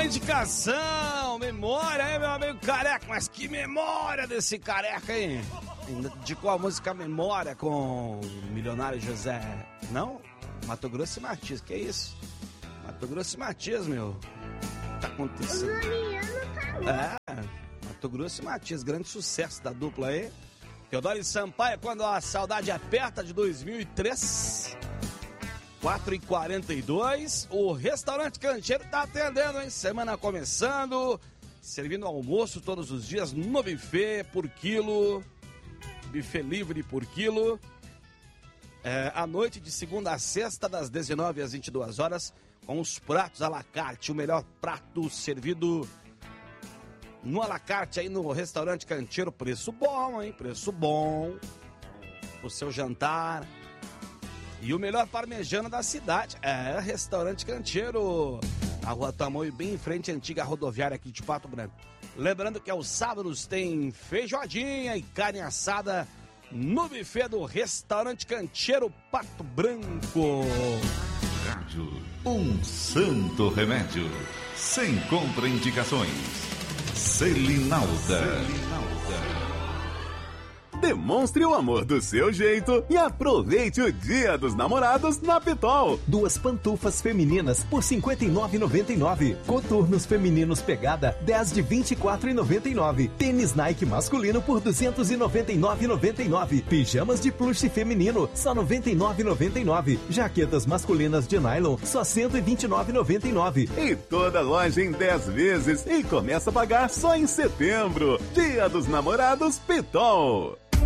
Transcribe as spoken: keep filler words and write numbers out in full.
indicação, memória, hein, meu amigo careca? Mas que memória desse careca, hein? Indicou a música Memória com o milionário José. Não? Mato Grosso e Matias, que é isso? Mato Grosso e Matias, meu. Tá acontecendo. É, Mato Grosso e Matias, grande sucesso da dupla aí. Teodoro e Sampaio, quando a saudade aperta, de dois mil e três. quatro e quarenta e dois, o restaurante Canteiro tá atendendo, hein? Semana começando, servindo almoço todos os dias no buffet por quilo, buffet livre por quilo. É, à noite de segunda a sexta, das dezenove às vinte e duas horas, com os pratos à la carte, o melhor prato servido no à la carte aí no restaurante Canteiro, preço bom, hein? Preço bom, o seu jantar. E o melhor parmejano da cidade é Restaurante Canteiro, na Rua Tamoio, bem em frente à antiga rodoviária aqui de Pato Branco. Lembrando que aos sábados tem feijoadinha e carne assada no buffet do Restaurante Canteiro, Pato Branco. Rádio Um Santo Remédio, sem contraindicações. Selinalda. Demonstre o amor do seu jeito e aproveite o Dia dos Namorados na Pitol. Duas pantufas femininas por cinquenta e nove reais e noventa e nove centavos. Coturnos femininos pegada dez de vinte e quatro reais e noventa e nove centavos. Tênis Nike masculino por duzentos e noventa e nove reais e noventa e nove centavos. Pijamas de plush feminino só noventa e nove reais e noventa e nove centavos. Jaquetas masculinas de nylon só cento e vinte e nove reais e noventa e nove centavos. E toda loja em dez vezes e começa a pagar só em setembro. Dia dos Namorados Pitol.